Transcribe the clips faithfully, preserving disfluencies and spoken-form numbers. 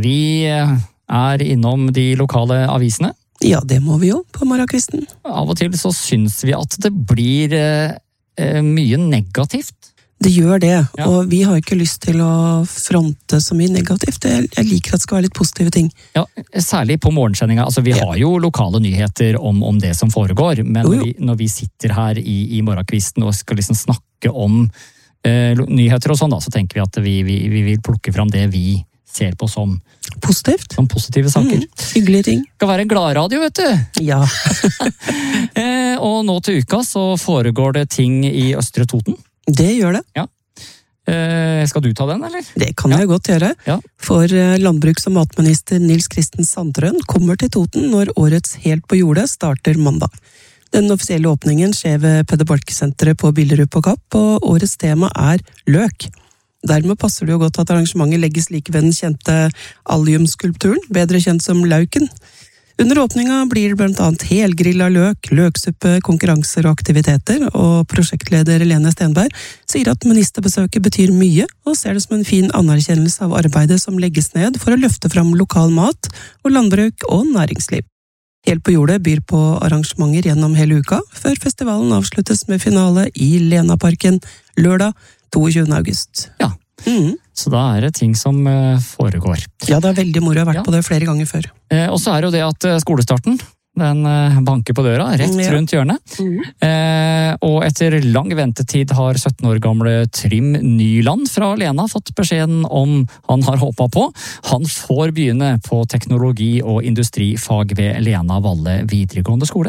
Vi er innom de lokale avisene. Ja, det må vi jo på morgenkvisten. Av og til så syns vi at det blir eh, mye negativt. Det gjør det, Ja. og vi har ikke lyst til å fronte så mye negativt. Jeg, jeg liker at det skal være litt positive ting. Ja, særlig på morgensendinga. Altså, vi Ja. har jo lokale nyheter om, om det som foregår, men Jo, jo. når vi, når vi sitter her i, i morgenkvisten og skal liksom snakke om eh, nyheter og sånn, da, så tenker vi at vi, vi, vi vil plukke fram det vi ser på som, Positivt. som positive saker. Mm, hyggelige ting. Det skal være en gladradio, vet du! Ja. Eh, og nå til uka så foregår det ting i Østre Toten. Det gjør det. Eh, skal du ta den, eller? Det kan Ja. jeg godt gjøre. Ja. For eh, landbruks- og matminister Nils Kristen Sandtrøen kommer til Toten når årets Helt på jordet starter mandag. Den offisielle åpningen skjer ved Peder Borch-senteret på Billerud på Kapp, og årets tema er løk. Dermed passer det jo godt at arrangementet legges like ved den kjente alliumskulpturen, bedre kjent som Lauken. Under åpninga blir det blant annet helgrilla løk, løksuppe, konkurranser og aktiviteter, og prosjektleder Lene Stenberg sier at ministerbesøket betyr mye, og ser det som en fin anerkjennelse av arbeidet som legges ned for å løfte fram lokal mat og landbruk og næringsliv. Helt på jordet byr på arrangementer gjennom hele uka, før festivalen avsluttes med finale i Lenaparken lørdag toogtyvende august. Ja. Mm. Så da er det ting som eh, foregår. Ja, det er veldig moro, jeg har vært Ja. på det flere ganger før. Eh, og så er det jo det at eh, skolestarten, den eh, banker på døra, rett Ja. rundt hjørnet. Mm. Eh, og etter lang ventetid har sytten år gamle Trym Nyland fra Lena fått beskjeden om han har håpet på. Han får begynne på teknologi- og industrifag ved Lena Valle videregående skole.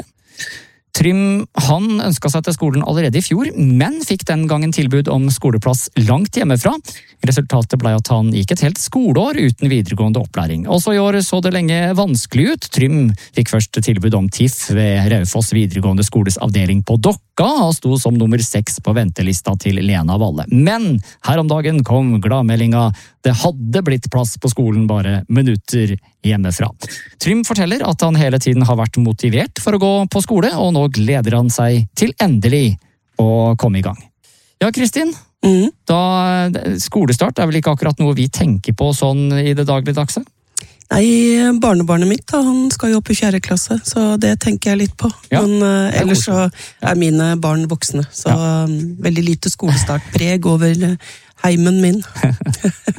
Trym han ønsket seg til skolen allerede i fjor, men fikk den gangen tilbud om skoleplass langt hjemmefra. Resultatet ble at han gikk et helt skoleår uten videregående opplæring. Også i år så det lenge vanskelig ut. Trym fikk først tilbud om T I F ved Raufoss videregående skoles avdeling på Dokka, og sto som nummer seks på ventelista til Lena Valle. Men her om dagen kom gladmeldinga. Det hadde blitt plass på skolen bare minutter hjemmefra. Trym forteller at han hele tiden har vært motivert for å gå på skole, og nå gleder han seg til endelig å komme i gang. Ja, Kristin, Mm. da skolestart er vel ikke akkurat noe vi tenker på sånn i det dagligdagse? Nei, barnebarnet mitt da, han skal jo opp i fjerde klasse, så det tenker jeg litt på. Ja, Men uh, er ellers så Ja. er mine barn voksne, så um, veldig lite skolestartpreg over uh, heimen min.